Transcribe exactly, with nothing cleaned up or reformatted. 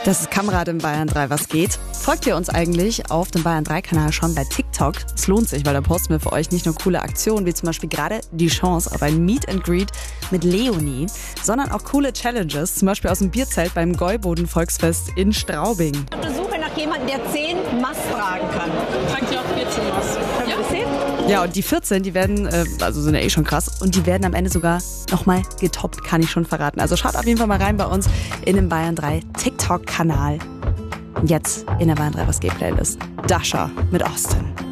Das ist Kamerad im Bayern drei, was geht? Folgt ihr uns eigentlich auf dem Bayern drei Kanal schon bei TikTok? Es lohnt sich, weil da posten wir für euch nicht nur coole Aktionen, wie zum Beispiel gerade die Chance auf ein Meet and Greet mit Leonie, sondern auch coole Challenges, zum Beispiel aus dem Bierzelt beim Gäuboden Volksfest in Straubing. Auf der Suche nach jemandem, der zehn Mast tragen kann. Tragt ihr auch vierzehn Mast? Können wir das sehen? Ja, und die vierzehn, die werden, äh, also sind ja eh schon krass, und die werden am Ende sogar nochmal getoppt, kann ich schon verraten. Also schaut auf jeden Fall mal rein bei uns in dem Bayern drei TikTok-Kanal. Und jetzt in der Bayern drei was geht Playlist. Dasha mit Austin.